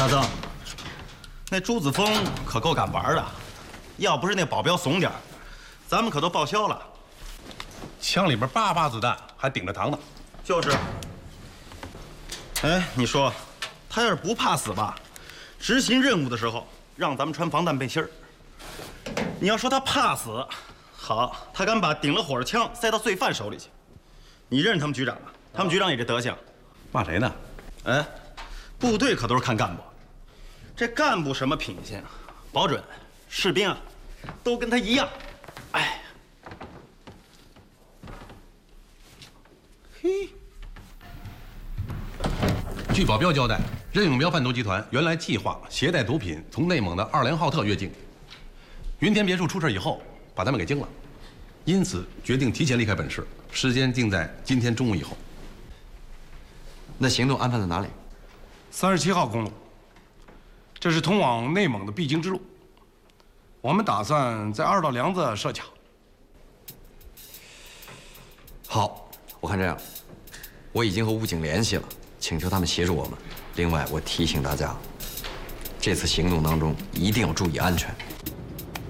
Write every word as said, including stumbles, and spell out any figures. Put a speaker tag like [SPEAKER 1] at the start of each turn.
[SPEAKER 1] 大曾，那朱子峰可够敢玩的，要不是那保镖怂点儿，咱们可都报销了。
[SPEAKER 2] 枪里边八发子弹，还顶着膛呢。
[SPEAKER 1] 就是。哎，你说，他要是不怕死吧，执行任务的时候让咱们穿防弹背心儿。你要说他怕死，好，他敢把顶了火的枪塞到罪犯手里去。你认识他们局长吗？他们局长也这德行。
[SPEAKER 2] 骂谁呢？
[SPEAKER 1] 哎，部队可都是看干部。这干部什么品行，保准士兵啊，都跟他一样。哎，嘿。
[SPEAKER 2] 据保镖交代，任永彪贩毒集团原来计划携带毒品从内蒙的二连浩特越境。云田别墅出事以后，把他们给惊了，因此决定提前离开本市，时间定在今天中午以后。
[SPEAKER 3] 那行动安排在哪里？
[SPEAKER 4] 三十七号公路，这是通往内蒙的必经之路。我们打算在二道梁子设卡。
[SPEAKER 3] 好，我看这样，我已经和武警联系了，请求他们协助我们。另外，我提醒大家，这次行动当中一定要注意安全。